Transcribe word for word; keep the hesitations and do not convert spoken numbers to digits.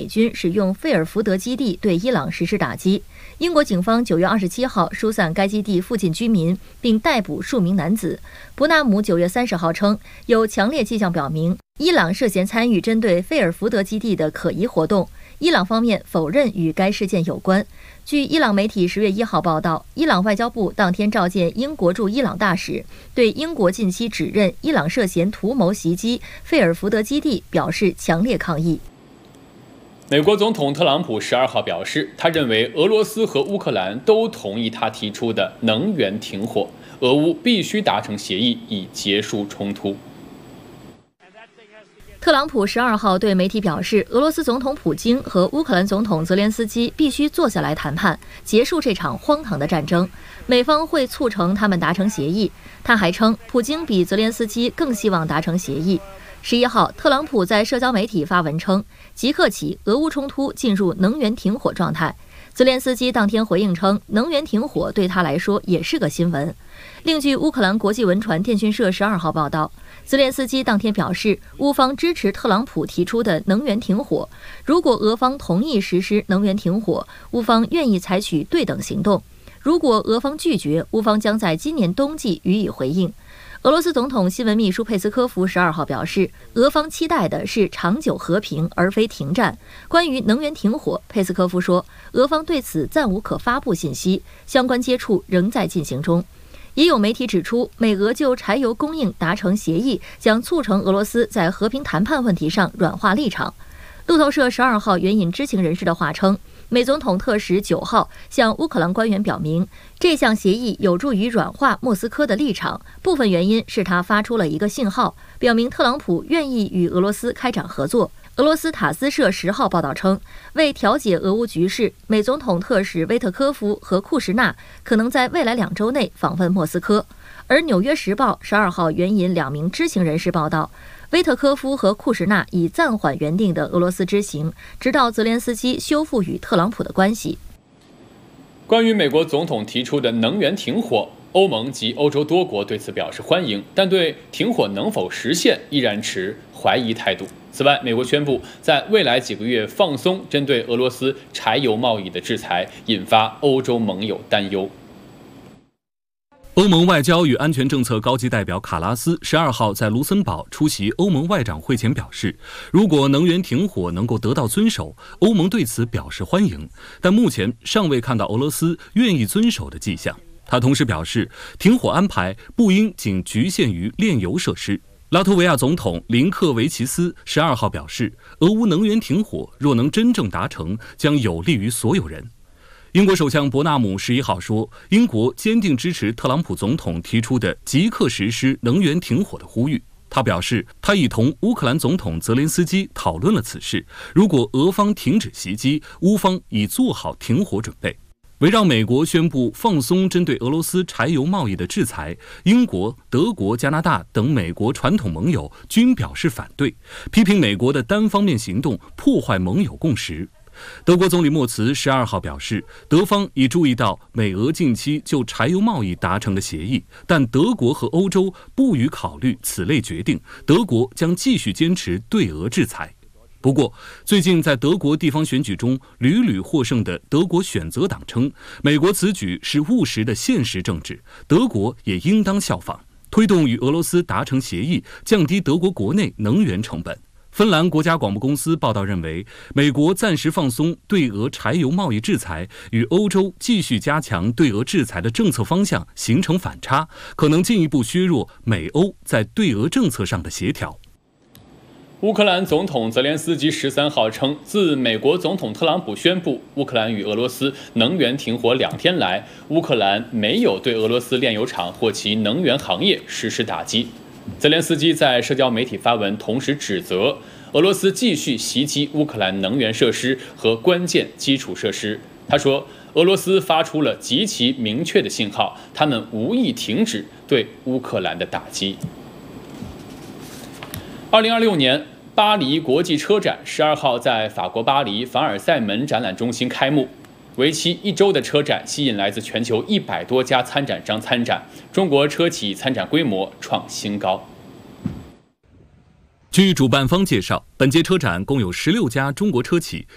军使用费尔福德基地对伊朗实施打击。英国警方九月二十七号疏散该基地附近居民，并逮捕数名男子。伯纳姆九月三十号称，有强烈迹象表明伊朗涉嫌参与针对费尔福德基地的可疑活动。伊朗方面否认与该事件有关。据伊朗媒体十月一号报道，伊朗外交部当天召见英国驻伊朗大使，对英国近期指认伊朗涉嫌图谋袭击费尔福德基地表示强烈抗议。 美国总统特朗普十二号表示，他认为俄罗斯和乌克兰都同意他提出的能源停火，俄乌必须达成协议以结束冲突。 特朗普十二号对媒体表示，俄罗斯总统普京和乌克兰总统泽连斯基必须坐下来谈判，结束这场荒唐的战争。美方会促成他们达成协议。他还称，普京比泽连斯基更希望达成协议。十一号，特朗普在社交媒体发文称，即刻起，俄乌冲突进入能源停火状态。泽连斯基当天回应称，能源停火对他来说也是个新闻。另据乌克兰国际文传电讯社十二号报道，泽连斯基当天表示，乌方支持特朗普提出的能源停火。如果俄方同意实施能源停火，乌方愿意采取对等行动；如果俄方拒绝，乌方将在今年冬季予以回应。俄罗斯总统新闻秘书佩斯科夫十二号表示，俄方期待的是长久和平，而非停战。关于能源停火，佩斯科夫说，俄方对此暂无可发布信息，相关接触仍在进行中。也有媒体指出，美俄就柴油供应达成协议，将促成俄罗斯在和平谈判问题上软化立场。路透社十二号援引知情人士的话称，美总统特使九号向乌克兰官员表明，这项协议有助于软化莫斯科的立场，部分原因是他发出了一个信号，表明特朗普愿意与俄罗斯开展合作。俄罗斯塔斯社十号报道称，为调解俄乌局势，美总统特使威特科夫和库什纳可能在未来两周内访问莫斯科。而《纽约时报》十二号援引两名知情人士报道，威特科夫和库什纳已暂缓原定的俄罗斯之行，直到泽连斯基修复与特朗普的关系。 关于美国总统提出的能源停火，欧盟及欧洲多国对此表示欢迎，但对停火能否实现依然持怀疑态度。此外，美国宣布在未来几个月放松针对俄罗斯柴油贸易的制裁，引发欧洲盟友担忧。 欧盟外交与安全政策高级代表卡拉斯十二号在卢森堡出席欧盟外长会前表示，如果能源停火能够得到遵守，欧盟对此表示欢迎，但目前尚未看到俄罗斯愿意遵守的迹象。他同时表示，停火安排不应仅局限于炼油设施。拉脱维亚总统林克维奇斯十二号表示，俄乌能源停火若能真正达成，将有利于所有人。英国首相伯纳姆十一号说，英国坚定支持特朗普总统提出的即刻实施能源停火的呼吁。他表示，他已同乌克兰总统泽连斯基讨论了此事，如果俄方停止袭击，乌方已做好停火准备。围绕美国宣布放松针对俄罗斯柴油贸易的制裁，英国、德国、加拿大等美国传统盟友均表示反对，批评美国的单方面行动破坏盟友共识。德国总理默茨十二号表示，德方已注意到美俄近期就柴油贸易达成的协议，但德国和欧洲不予考虑此类决定，德国将继续坚持对俄制裁。不过，最近在德国地方选举中屡屡获胜的德国选择党称，美国此举是务实的现实政治，德国也应当效仿，推动与俄罗斯达成协议，降低德国国内能源成本。芬兰国家广播公司报道认为，美国暂时放松对俄柴油贸易制裁，与欧洲继续加强对俄制裁的政策方向形成反差，可能进一步削弱美欧在对俄政策上的协调。 乌克兰总统泽连斯基十三号称，自美国总统特朗普宣布乌克兰与俄罗斯能源停火两天来，乌克兰没有对俄罗斯炼油厂或其能源行业实施打击。泽连斯基在社交媒体发文，同时指责俄罗斯继续袭击乌克兰能源设施和关键基础设施。他说，俄罗斯发出了极其明确的信号，他们无意停止对乌克兰的打击。二零二六年巴黎国际车展十二号在法国巴黎凡尔赛门展览中心开幕，为期一周的车展吸引来自全球一百多家参展商参展，中国车企参展规模创新高。 据主办方介绍，本届车展共有十六家中国车企